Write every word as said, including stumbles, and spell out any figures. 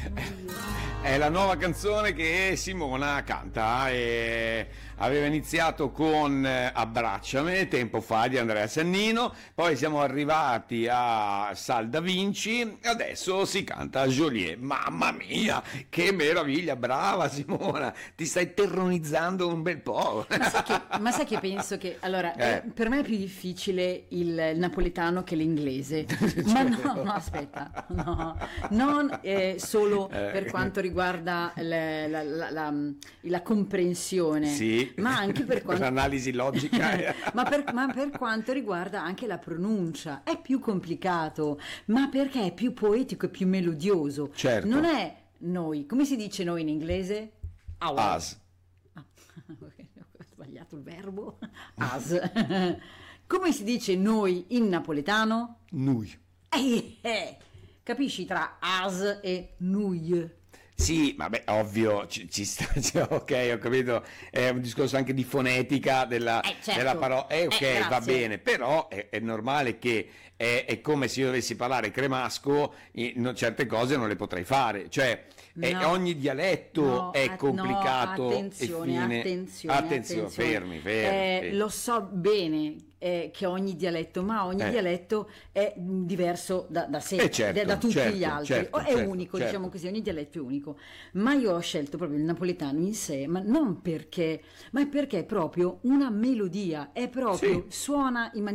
È la nuova canzone che Simona canta e aveva iniziato con Abbracciami tempo fa di Andrea Sannino, poi siamo arrivati a Sal da Vinci, adesso si canta Joliet. Mamma mia, che meraviglia, brava Simona, ti stai terronizzando un bel po'. Ma sai che, ma sai che penso che allora Eh. eh, per me è più difficile il, il napoletano che l'inglese, ma no, no aspetta, no, non eh, solo Eh. per quanto riguarda le- la, la- la- la comprensione, Sì, ma anche per quanto l'analisi logica. ma, per, ma per quanto riguarda anche la pronuncia è più complicato, ma perché è più poetico e più melodioso. Certo. Non è noi, come si dice noi in inglese? Our. As. Ah, ok, ho sbagliato il verbo. As. Come si dice noi in napoletano? Nui. Eh, eh, capisci tra as e nui? Sì, vabbè, ovvio, ci, ci sta, cioè, ok, ho capito, è un discorso anche di fonetica della, Eh, certo. della parola, eh, ok, Eh, va grazie. bene, però è, è normale che è, è come se io dovessi parlare cremasco, in- no, certe cose non le potrei fare, cioè è- No. ogni dialetto No, è at- complicato no, attenzione, e fine. attenzione, Attenzione, attenzione. fermi, fermi. Eh, fermi. lo so bene eh, che ogni dialetto, ma ogni Eh. dialetto è mh, diverso da, da sé, Eh, certo, da, da tutti certo, gli altri. certo, O è certo, unico, certo. diciamo così, ogni dialetto è unico. Ma io ho scelto proprio il napoletano in sé, ma non perché, ma è perché è proprio una melodia, è proprio, Sì. suona in maniera